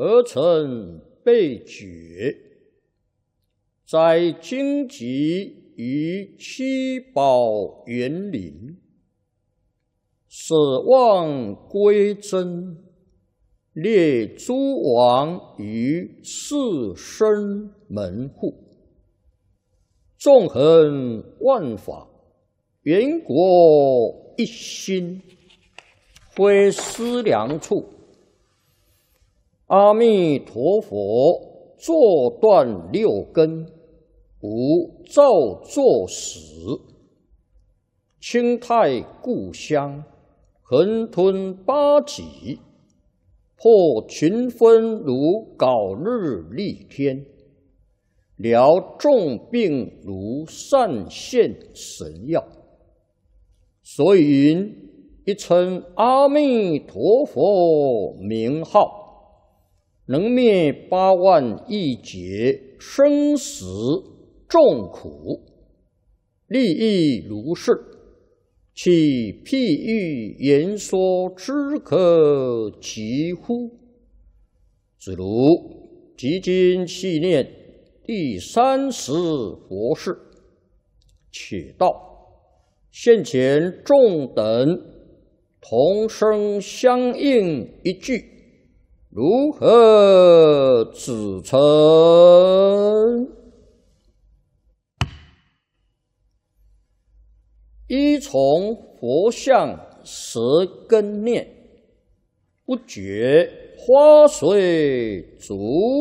何曾被觉？在荆棘于七宝园林，舍望归真，列诸王于士绅门户，纵横万法，元国一心，非思量处。阿弥陀佛，坐断六根，无造作始。清泰故乡，横吞八极，破群分如槁日丽天，疗众病如散现神药。所以云：一称阿弥陀佛名号，能灭8万亿劫生死众苦，利益如是，其譬喻言说之可及乎？子如即今细念第30佛事，且道现前众等同声相应一句，如何指称？依从佛像舌根念，不觉花随足